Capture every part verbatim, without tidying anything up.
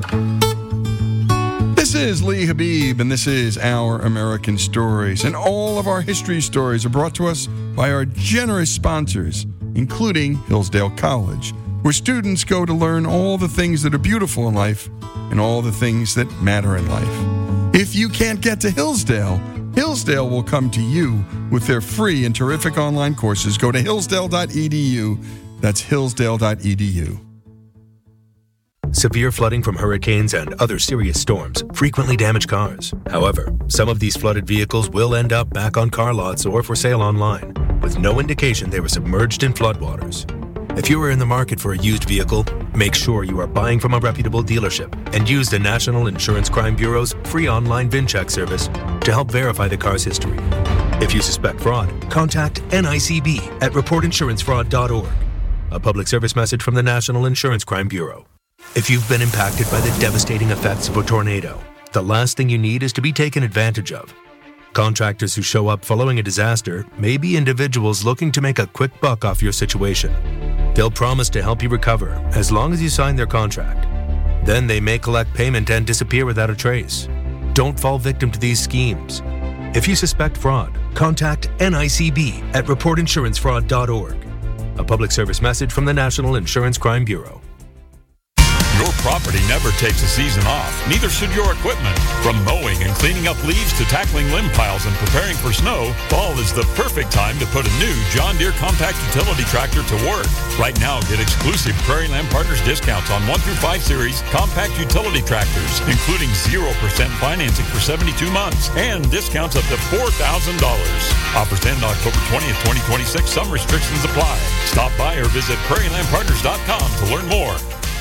This is Lee Habib, and this is Our American Stories. And all of our history stories are brought to us by our generous sponsors, including Hillsdale College, where students go to learn all the things that are beautiful in life and all the things that matter in life. If you can't get to Hillsdale, Hillsdale will come to you with their free and terrific online courses. Go to hillsdale dot e d u. That's hillsdale dot e d u. Severe flooding from hurricanes and other serious storms frequently damage cars. However, some of these flooded vehicles will end up back on car lots or for sale online, with no indication they were submerged in floodwaters. If you are in the market for a used vehicle, make sure you are buying from a reputable dealership and use the National Insurance Crime Bureau's free online VIN check service to help verify the car's history. If you suspect fraud, contact N I C B at report insurance fraud dot org. A public service message from the National Insurance Crime Bureau. If you've been impacted by the devastating effects of a tornado, the last thing you need is to be taken advantage of. Contractors who show up following a disaster may be individuals looking to make a quick buck off your situation. They'll promise to help you recover as long as you sign their contract. Then they may collect payment and disappear without a trace. Don't fall victim to these schemes. If you suspect fraud, contact N I C B at report insurance fraud dot org. A public service message from the National Insurance Crime Bureau. Your property never takes a season off, neither should your equipment. From mowing and cleaning up leaves to tackling limb piles and preparing for snow, fall is the perfect time to put a new John Deere compact utility tractor to work. Right now, get exclusive Prairie Land Partners discounts on one through five series compact utility tractors, including zero percent financing for seventy-two months and discounts up to four thousand dollars. Offers end October twentieth, twenty twenty-six. Some restrictions apply. Stop by or visit prairie land partners dot com to learn more.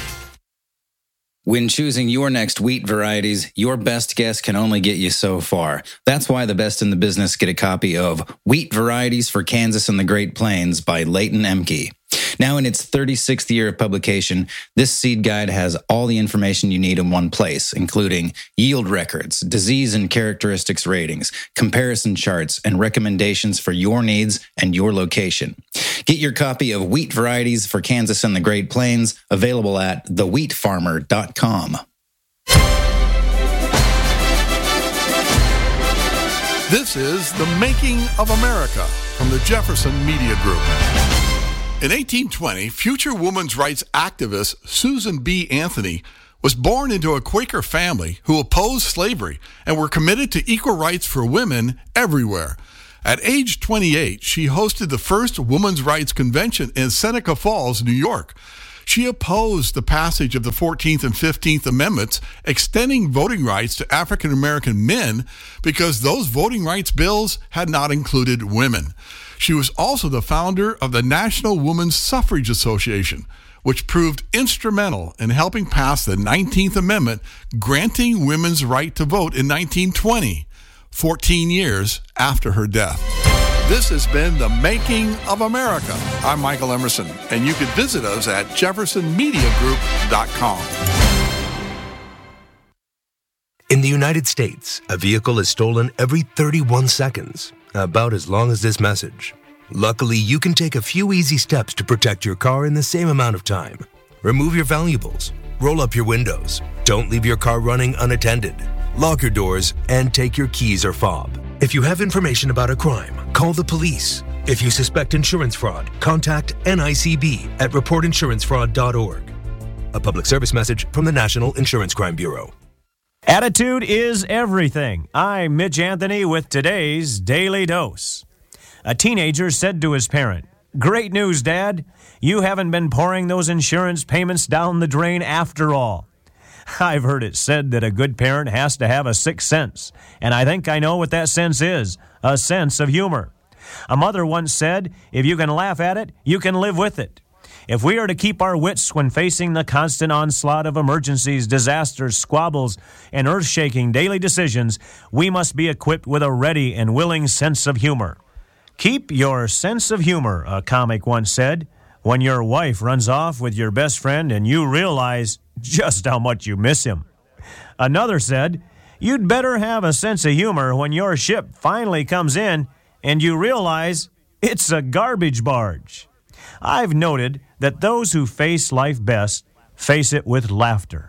When choosing your next wheat varieties, your best guess can only get you so far. That's why the best in the business get a copy of Wheat Varieties for Kansas and the Great Plains by Leighton Emke. Now in its thirty-sixth year of publication, this seed guide has all the information you need in one place, including yield records, disease and characteristics ratings, comparison charts, and recommendations for your needs and your location. Get your copy of Wheat Varieties for Kansas and the Great Plains, available at the wheat farmer dot com. This is The Making of America from the Jefferson Media Group. In eighteen twenty, future women's rights activist Susan B. Anthony was born into a Quaker family who opposed slavery and were committed to equal rights for women everywhere. At age twenty-eight, she hosted the first Women's Rights Convention in Seneca Falls, New York. She opposed the passage of the fourteenth and fifteenth Amendments, extending voting rights to African American men because those voting rights bills had not included women. She was also the founder of the National Women's Suffrage Association, which proved instrumental in helping pass the nineteenth Amendment, granting women's right to vote in nineteen twenty, fourteen years after her death. This has been The Making of America. I'm Michael Emerson, and you can visit us at jefferson media group dot com. In the United States, a vehicle is stolen every thirty-one seconds, about as long as this message. Luckily, you can take a few easy steps to protect your car in the same amount of time. Remove your valuables, roll up your windows, don't leave your car running unattended, lock your doors, and take your keys or fob. If you have information about a crime, call the police. If you suspect insurance fraud, contact N I C B at report insurance fraud dot org. A public service message from the National Insurance Crime Bureau. Attitude is everything. I'm Mitch Anthony with today's Daily Dose. A teenager said to his parent, "Great news, Dad. You haven't been pouring those insurance payments down the drain after all." I've heard it said that a good parent has to have a sixth sense, and I think I know what that sense is, a sense of humor. A mother once said, if you can laugh at it, you can live with it. If we are to keep our wits when facing the constant onslaught of emergencies, disasters, squabbles, and earth-shaking daily decisions, we must be equipped with a ready and willing sense of humor. Keep your sense of humor, a comic once said, when your wife runs off with your best friend and you realize just how much you miss him. Another said, you'd better have a sense of humor when your ship finally comes in and you realize it's a garbage barge. I've noted that those who face life best face it with laughter.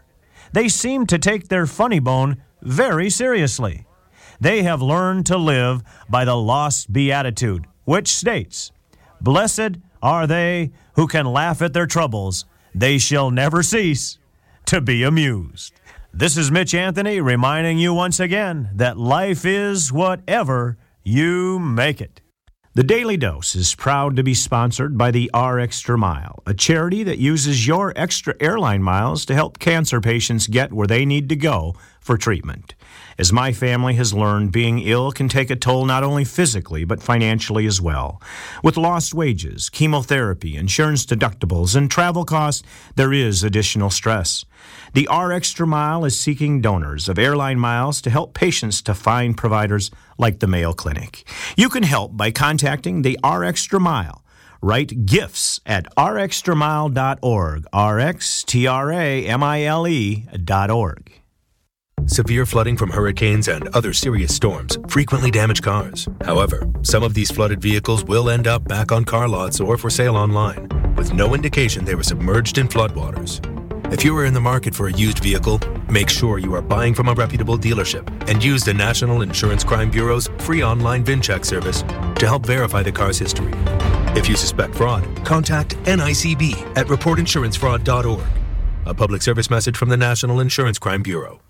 they seem to take their funny bone very seriously. They have learned to live by the lost beatitude, which states, "Blessed are they who can laugh at their troubles. They shall never cease to be amused." This is Mitch Anthony reminding you once again that life is whatever you make it. The Daily Dose is proud to be sponsored by the R Extra Mile, a charity that uses your extra airline miles to help cancer patients get where they need to go for treatment. As my family has learned, being ill can take a toll not only physically, but financially as well. With lost wages, chemotherapy, insurance deductibles, and travel costs, there is additional stress. The R Extra Mile is seeking donors of airline miles to help patients to find providers like the Mayo Clinic. You can help by contacting the R Extra Mile. Write gifts at r extra mile dot org, R X T R A M I L E dot org. Severe flooding from hurricanes and other serious storms frequently damage cars. However, some of these flooded vehicles will end up back on car lots or for sale online, with no indication they were submerged in floodwaters. If you are in the market for a used vehicle, make sure you are buying from a reputable dealership and use the National Insurance Crime Bureau's free online VinCheck service to help verify the car's history. If you suspect fraud, contact N I C B at report insurance fraud dot org. A public service message from the National Insurance Crime Bureau.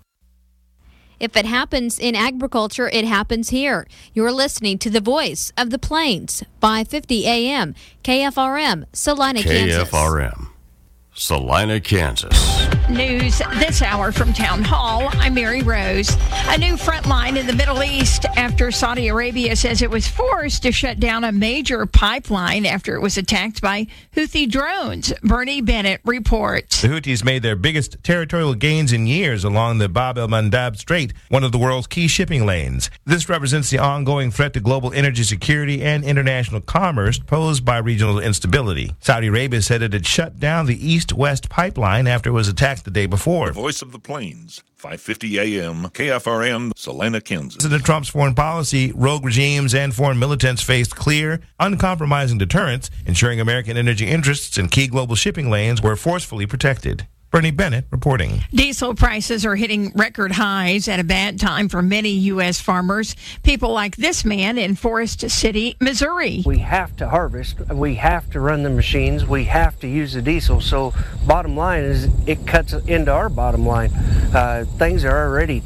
If it happens in agriculture, it happens here. You're listening to the Voice of the Plains, five fifty A M, K F R M, Salina, Kansas. K F R M, Salina, Kansas. News this hour from Town Hall. I'm Mary Rose. A new front line in the Middle East after Saudi Arabia says it was forced to shut down a major pipeline after it was attacked by Houthi drones. Bernie Bennett reports. The Houthis made their biggest territorial gains in years along the Bab el-Mandab Strait, one of the world's key shipping lanes. This represents the ongoing threat to global energy security and international commerce posed by regional instability. Saudi Arabia said it had shut down the east-west pipeline after it was attacked the day before. The Voice of the Plains, five fifty A M, K F R M, Salina, Kansas. President Trump's foreign policy, rogue regimes, and foreign militants faced clear, uncompromising deterrents, ensuring American energy interests in key global shipping lanes were forcefully protected. Bernie Bennett reporting. Diesel prices are hitting record highs at a bad time for many U S farmers. People like this man in Forest City, Missouri. We have to harvest. We have to run the machines. We have to use the diesel. So bottom line is it cuts into our bottom line. Uh, things are already